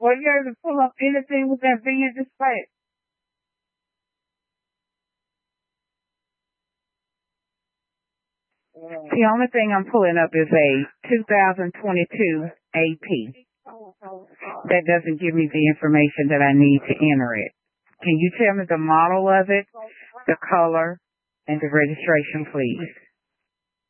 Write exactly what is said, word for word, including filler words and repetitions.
Well, you able to pull up anything with that V in display? The only thing I'm pulling up is a two thousand twenty-two A P. That doesn't give me the information that I need to enter it. Can you tell me the model of it, the color, and the registration, please?